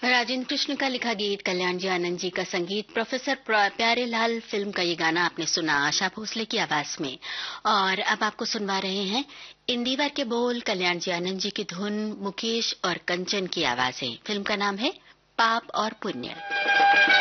राजेंद्र कृष्ण का लिखा गीत, कल्याण जी आनंद जी का संगीत, प्रोफेसर प्यारेलाल फिल्म का ये गाना आपने सुना आशा भोसले की आवाज में। और अब आपको सुनवा रहे हैं इंदिवर के बोल, कल्याण जी आनंद जी की धुन, मुकेश और कंचन की आवाजें। फिल्म का नाम है पाप और पुण्य।